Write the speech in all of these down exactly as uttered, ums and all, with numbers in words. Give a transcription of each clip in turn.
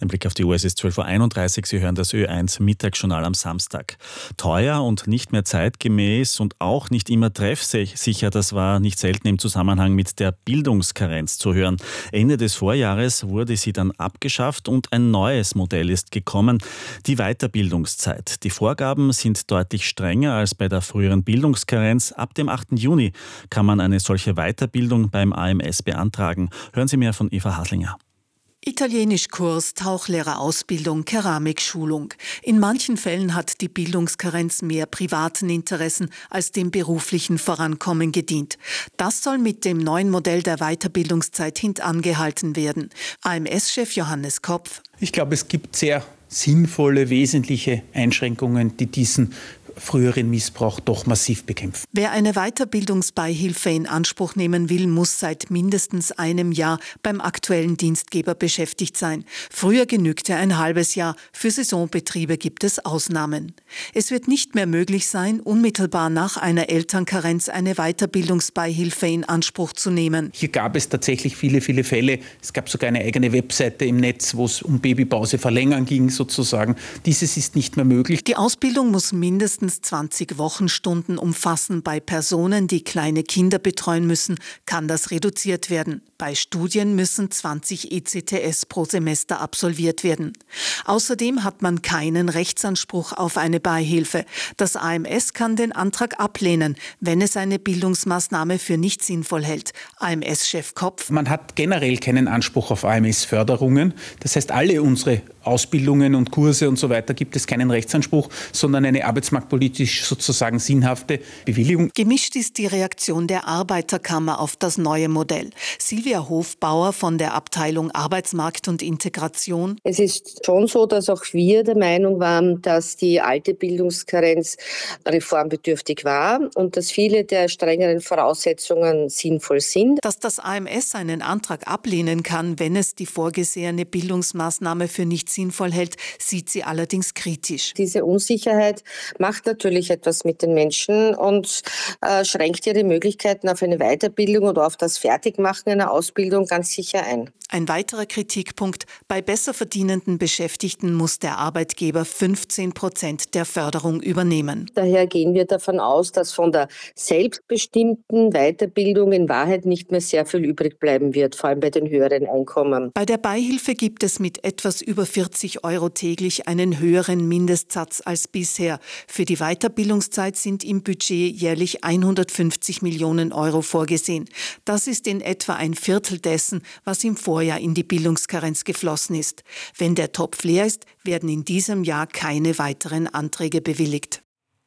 Ein Blick auf die Uhr, es ist zwölf Uhr einunddreißig. Sie hören das Ö eins Mittagsjournal am Samstag. Teuer und nicht mehr zeitgemäß und auch nicht immer treffsicher, das war nicht selten im Zusammenhang mit der Bildungskarenz zu hören. Ende des Vorjahres wurde sie dann abgeschafft und ein neues Modell ist gekommen, die Weiterbildungszeit. Die Vorgaben sind deutlich strenger als bei der früheren Bildungskarenz. Ab dem achten Juni kann man eine solche Weiterbildung beim A M S beantragen. Hören Sie mehr von Eva Haslinger. Italienischkurs, Tauchlehrerausbildung, Keramikschulung. In manchen Fällen hat die Bildungskarenz mehr privaten Interessen als dem beruflichen Vorankommen gedient. Das soll mit dem neuen Modell der Weiterbildungszeit hintangehalten werden. A M S-Chef Johannes Kopf. Ich glaube, es gibt sehr sinnvolle, wesentliche Einschränkungen, die diesen früheren Missbrauch doch massiv bekämpfen. Wer eine Weiterbildungsbeihilfe in Anspruch nehmen will, muss seit mindestens einem Jahr beim aktuellen Dienstgeber beschäftigt sein. Früher genügte ein halbes Jahr. Für Saisonbetriebe gibt es Ausnahmen. Es wird nicht mehr möglich sein, unmittelbar nach einer Elternkarenz eine Weiterbildungsbeihilfe in Anspruch zu nehmen. Hier gab es tatsächlich viele, viele Fälle. Es gab sogar eine eigene Webseite im Netz, wo es um Babypause verlängern ging sozusagen. Dieses ist nicht mehr möglich. Die Ausbildung muss mindestens zwanzig Wochenstunden umfassen. Bei Personen, die kleine Kinder betreuen müssen, kann das reduziert werden. Bei Studien müssen zwanzig E C T S pro Semester absolviert werden. Außerdem hat man keinen Rechtsanspruch auf eine Beihilfe. Das A M S kann den Antrag ablehnen, wenn es eine Bildungsmaßnahme für nicht sinnvoll hält. A M S-Chef Kopf. Man hat generell keinen Anspruch auf A M S-Förderungen. Das heißt, alle unsere Ausbildungen und Kurse und so weiter gibt es keinen Rechtsanspruch, sondern eine arbeitsmarktpolitisch sozusagen sinnhafte Bewilligung. Gemischt ist die Reaktion der Arbeiterkammer auf das neue Modell. Silvia Hofbauer von der Abteilung Arbeitsmarkt und Integration. Es ist schon so, dass auch wir der Meinung waren, dass die alte Bildungskarenz reformbedürftig war und dass viele der strengeren Voraussetzungen sinnvoll sind. Dass das A M S einen Antrag ablehnen kann, wenn es die vorgesehene Bildungsmaßnahme für nicht sinnvoll hält, sieht sie allerdings kritisch. Diese Unsicherheit macht natürlich etwas mit den Menschen und äh, schränkt ihre Möglichkeiten auf eine Weiterbildung oder auf das Fertigmachen einer Ausbildung ganz sicher ein. Ein weiterer Kritikpunkt: Bei besser verdienenden Beschäftigten muss der Arbeitgeber fünfzehn Prozent der Förderung übernehmen. Daher gehen wir davon aus, dass von der selbstbestimmten Weiterbildung in Wahrheit nicht mehr sehr viel übrig bleiben wird, vor allem bei den höheren Einkommen. Bei der Beihilfe gibt es mit etwas über vierzig Euro täglich einen höheren Mindestsatz als bisher. Für die Weiterbildungszeit sind im Budget jährlich hundertfünfzig Millionen Euro vorgesehen. Das ist in etwa ein Viertel dessen, was im Vorjahr in die Bildungskarenz geflossen ist. Wenn der Topf leer ist, werden in diesem Jahr keine weiteren Anträge bewilligt.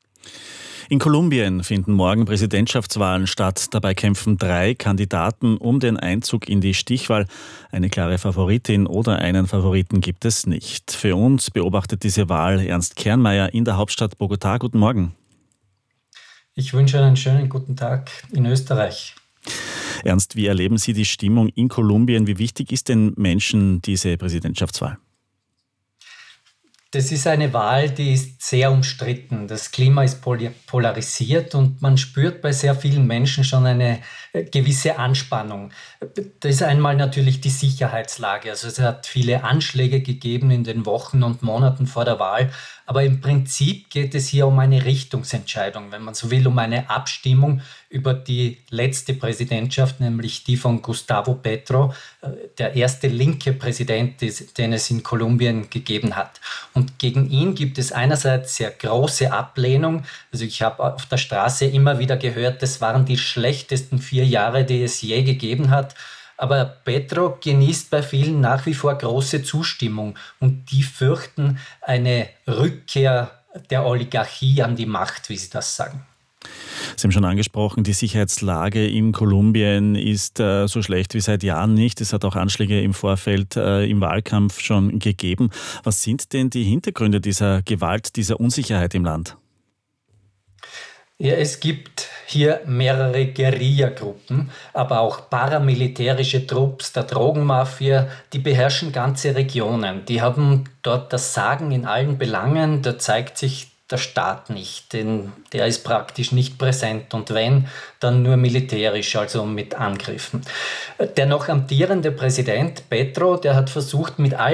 In Kolumbien finden morgen Präsidentschaftswahlen statt. Dabei kämpfen drei Kandidaten um den Einzug in die Stichwahl. Eine klare Favoritin oder einen Favoriten gibt es nicht. Für uns beobachtet diese Wahl Ernst Kernmeier in der Hauptstadt Bogotá. Guten Morgen. Ich wünsche einen schönen guten Tag in Österreich. Ernst, wie erleben Sie die Stimmung in Kolumbien? Wie wichtig ist den Menschen diese Präsidentschaftswahl? Das ist eine Wahl, die ist sehr umstritten. Das Klima ist polarisiert und man spürt bei sehr vielen Menschen schon eine gewisse Anspannung. Das ist einmal natürlich die Sicherheitslage. Also es hat viele Anschläge gegeben in den Wochen und Monaten vor der Wahl. Aber im Prinzip geht es hier um eine Richtungsentscheidung, wenn man so will, um eine Abstimmung über die letzte Präsidentschaft, nämlich die von Gustavo Petro, der erste linke Präsident, den es in Kolumbien gegeben hat. Und gegen ihn gibt es einerseits sehr große Ablehnung. Also ich habe auf der Straße immer wieder gehört, das waren die schlechtesten vier Jahre, die es je gegeben hat. Aber Petro genießt bei vielen nach wie vor große Zustimmung und die fürchten eine Rückkehr der Oligarchie an die Macht, wie sie das sagen. Sie haben schon angesprochen, die Sicherheitslage in Kolumbien ist äh, so schlecht wie seit Jahren nicht. Es hat auch Anschläge im Vorfeld äh, im Wahlkampf schon gegeben. Was sind denn die Hintergründe dieser Gewalt, dieser Unsicherheit im Land? Ja, es gibt hier mehrere Guerillagruppen, aber auch paramilitärische Trupps der Drogenmafia, die beherrschen ganze Regionen. Die haben dort das Sagen in allen Belangen, da zeigt sich der Staat nicht, denn der ist praktisch nicht präsent und wenn, dann nur militärisch, also mit Angriffen. Der noch amtierende Präsident Petro, der hat versucht, mit all